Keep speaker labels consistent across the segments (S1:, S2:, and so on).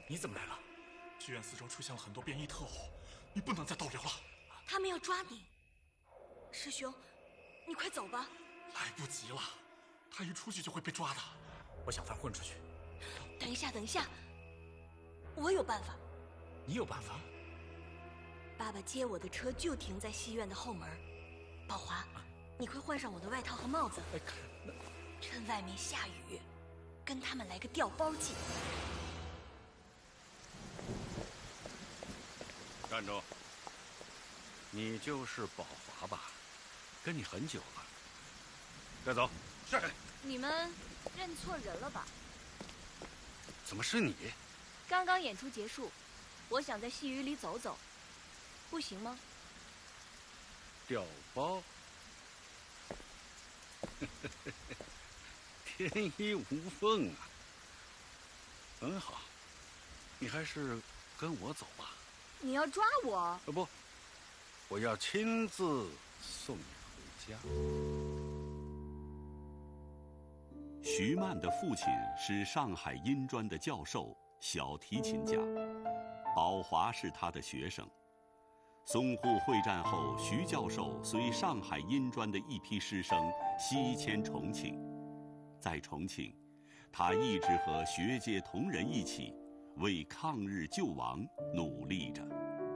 S1: 你怎么来了？
S2: 剧院四周出现了很多便衣特务，你不能再逗留了。
S3: 他们要抓你，师兄，你快走吧。
S2: 来不及了，他一出去就会被抓的。
S1: 我想法混出去。
S3: 等一下，等一下，我有办法。
S1: 你有办法？
S3: 爸爸接我的车就停在戏院的后门。宝华，你快换上我的外套和帽子，趁外面下雨，跟他们来个调包计。
S4: 站住！你就是宝华吧？跟你很久了。带走。是。
S5: 你们认错人了吧？
S4: 怎么是你？
S5: 刚刚演出结束，我想在戏雨里走走，不行吗？
S4: 调包。天衣无缝啊！很好，你还是跟我走吧。
S5: 你要抓我？
S4: 不，我要亲自送你回家。
S6: 徐曼的父亲是上海音专的教授，小提琴家，宝华是他的学生。淞沪会战后，徐教授随上海音专的一批师生西迁重庆，在重庆，他一直和学界同仁一起为抗日救亡努力着。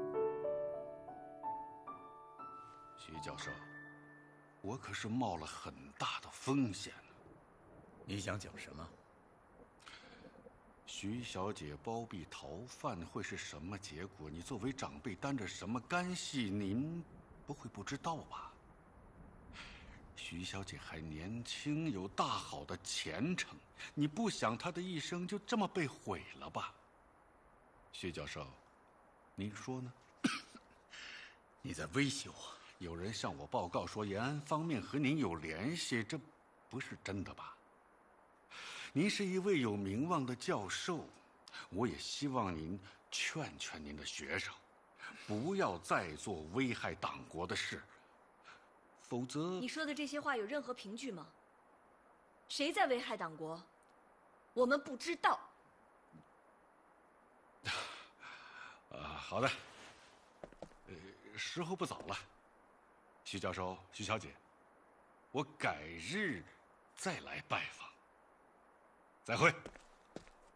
S4: 徐教授，我可是冒了很大的风险呢。
S1: 你想讲什么？
S4: 徐小姐包庇逃犯会是什么结果？你作为长辈担着什么干系？您不会不知道吧？徐小姐还年轻，有大好的前程，你不想她的一生就这么被毁了吧？徐教授，您说呢？
S1: 你在威胁我？
S4: 有人向我报告说延安方面和您有联系，这不是真的吧？您是一位有名望的教授，我也希望您劝劝您的学生，不要再做危害党国的事，否则……
S3: 你说的这些话有任何凭据吗？谁在危害党国？我们不知道。
S4: 好的，时候不早了，徐教授、徐小姐，我改日再来拜访。再会。